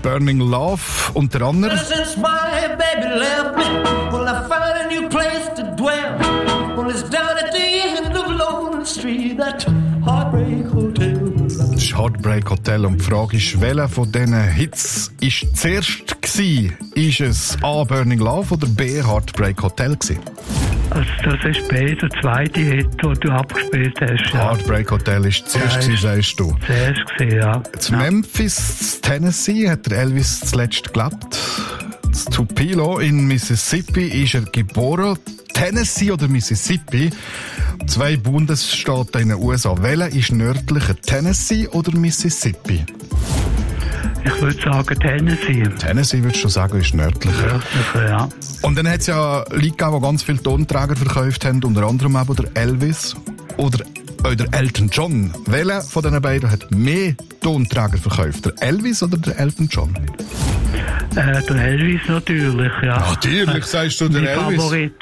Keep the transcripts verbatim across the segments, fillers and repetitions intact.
Burning Love unter anderem. Since my baby left me, will I find a new place to dwell? Well, it's down at the end of Lonely Street, that Heartbreak Hotel. Das ist Heartbreak Hotel und die Frage ist, welcher von diesen Hits war zuerst gewesen? Ist es A. Burning Love oder B. Heartbreak Hotel gewesen? Also das ist B, der zweite Hit, den du abgespielt hast. Ja. Heartbreak Hotel ist zuerst gewesen, sagst du. Zuerst gewesen, ja. In Memphis, Tennessee, hat der Elvis zuletzt gelebt. In Tupelo in Mississippi ist er geboren. Tennessee oder Mississippi? Zwei Bundesstaaten in den U S A. Welcher ist nördlicher, Tennessee oder Mississippi? Ich würde sagen Tennessee. Tennessee würdest du sagen, ist nördlicher. Nördlicher, ja. Und dann hat es ja Leute gegeben, die ganz viele Tonträger verkauft haben, unter anderem auch der Elvis oder auch der Elton John. Welcher von diesen beiden hat mehr Tonträger verkauft? Der Elvis oder der Elton John? Äh, der Elvis natürlich, ja. Natürlich sagst du der mein Elvis. Favorit.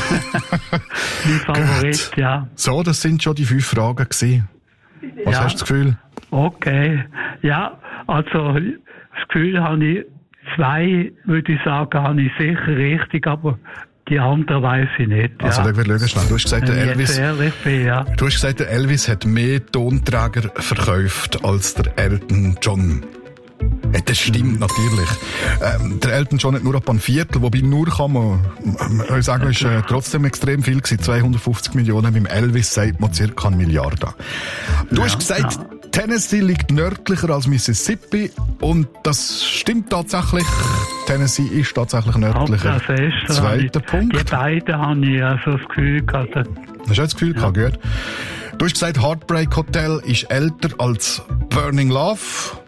mein Favorit, ja. So, das sind schon die fünf Fragen gewesen. Was ja. hast du das Gefühl? Okay, ja, also das Gefühl habe ich, zwei, würde ich sagen, habe ich sicher richtig, aber die anderen weiss ich nicht. Ja. Also, wir schauen schnell. Du hast gesagt, der Wenn ich Elvis, jetzt ehrlich bin, ja. du hast gesagt, der Elvis hat mehr Tonträger verkauft als der Elton John. Ja, das stimmt natürlich. Ähm, der Elton John hat nur ab ein Viertel, wobei nur kann man, man sagen, ist äh, trotzdem extrem viel gewesen. zweihundertfünfzig Millionen, beim Elvis sagt man circa eine Milliarde. Du ja, hast gesagt, ja. Tennessee liegt nördlicher als Mississippi und das stimmt tatsächlich. Tennessee ist tatsächlich nördlicher. Das ist, Zweiter Punkt. Die beiden habe ich also das Gefühl gehabt. Hast du das Gefühl ja. gehabt, gut? Du hast gesagt, Heartbreak Hotel ist älter als Burning Love.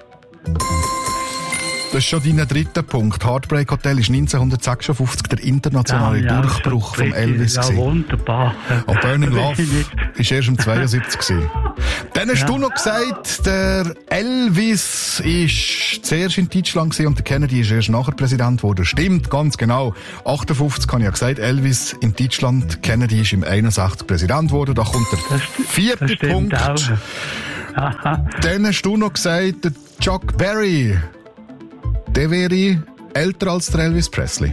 Das ist schon dein dritter Punkt. Heartbreak Hotel ist neunzehnhundertsechsundfünfzig der internationale ja, ja, Durchbruch vom Elvis. Ja, wunderbar. Und Burning Love ist erst im zweiundsiebzig gewesen. Dann hast ja. du noch gesagt, der Elvis ist zuerst in Deutschland gewesen und der Kennedy ist erst nachher Präsident geworden. Stimmt, ganz genau. achtundfünfzig habe ich ja gesagt, Elvis in Deutschland, Kennedy ist im einundsechzig Präsident geworden. Da kommt der das, vierte das Punkt. Aha. Dann hast du noch gesagt, der Chuck Berry, der wäre älter als der Elvis Presley.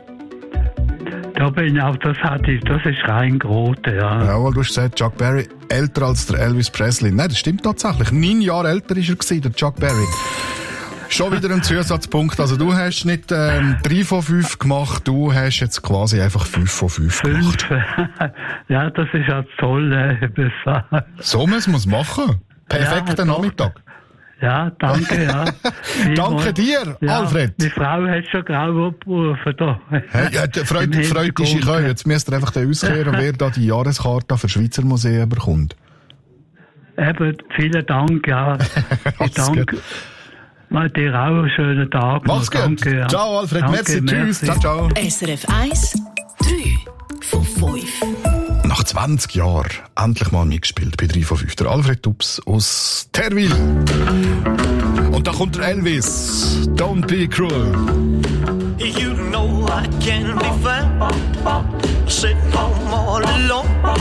Da bin ich auch, das hatte ich, das ist rein Grote, ja. Jawohl, du hast gesagt, Chuck Berry älter als der Elvis Presley. Nein, das stimmt tatsächlich. Neun Jahre älter ist er gewesen, der Chuck Berry. Schon wieder ein Zusatzpunkt. Also du hast nicht ähm, drei von fünf gemacht, du hast jetzt quasi einfach fünf von fünf gemacht. Fünf. Ja, das ist ja toll. Äh, so muss man es machen. Perfekter ja, Nachmittag. Ja, danke, ja. Danke dir, ja, Alfred. Die Frau hat schon grau abgerufen da. Hey, ja, freut freut ist ich auch. Jetzt müsst ihr einfach auskehren, wer da die Jahreskarte für Schweizer Museen bekommt. Eben, vielen Dank, ja. Danke. Mal dir auch einen schönen Tag. Mach's gut. Danke, ja. Ciao, Alfred. Danke, merci. Tschüss. merci. Ciao, ciao. S R F eins, drei von fünf. Nach zwanzig Jahren endlich mal mitgespielt bei drei von fünf. Der Alfred Tubbs aus Terwil. Und da kommt der Elvis. Don't be cruel. You know I can't be found sitting home all alone.